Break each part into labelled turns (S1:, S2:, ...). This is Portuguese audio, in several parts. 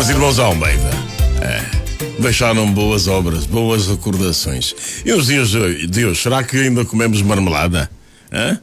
S1: Meus irmãos Almeida, deixaram boas obras, boas recordações. E os dias de hoje, será que ainda comemos marmelada? Hã?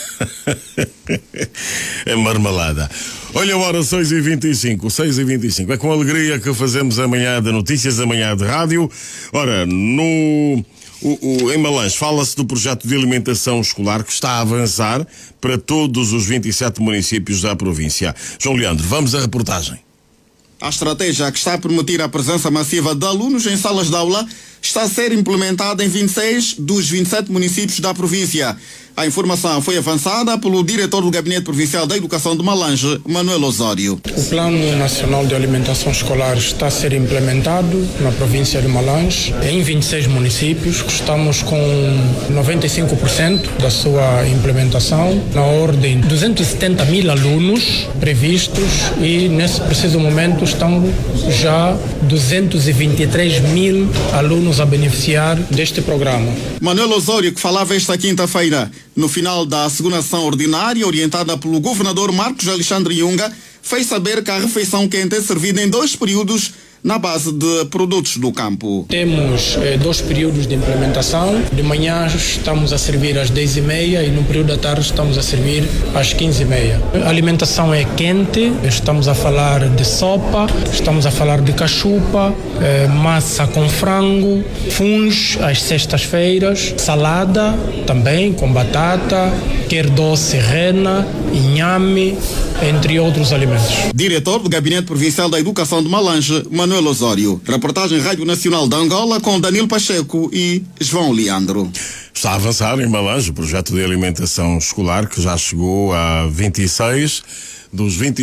S1: É marmelada. Olha a hora 6h25. É com alegria que fazemos amanhã de notícias, amanhã de rádio. Ora, em Malange fala-se do projeto de alimentação escolar que está a avançar para todos os 27 municípios da província. João Leandro, vamos à reportagem.
S2: A estratégia que está a permitir a presença massiva de alunos em salas de aula está a ser implementada em 26 dos 27 municípios da província. A informação foi avançada pelo diretor do Gabinete Provincial da Educação de Malange, Manuel Osório.
S3: O Plano Nacional de Alimentação Escolar está a ser implementado na província de Malange em 26 municípios. Estamos com 95% da sua implementação, na ordem de 270 mil alunos previstos e nesse preciso momento estão já 223 mil alunos a beneficiar deste programa.
S2: Manuel Osório, que falava esta quinta-feira, no final da segunda sessão ordinária, orientada pelo governador Marcos Alexandre Yunga, fez saber que a refeição quente é servida em 2 períodos na base de produtos do campo.
S3: Temos 2 períodos de implementação. De manhã estamos a servir às 10h30 e no período da tarde estamos a servir às 15h30. A alimentação é quente, estamos a falar de sopa, estamos a falar de cachupa, massa com frango, funs às sextas-feiras, salada também com batata, quer doce, rena, inhame, entre outros alimentos.
S2: Diretor do Gabinete Provincial da Educação de Malange, Manuel Osório. Reportagem Rádio Nacional de Angola com Danilo Pacheco e João Leandro.
S1: Está a avançar em Malange o projeto de alimentação escolar que já chegou a 26 dos 20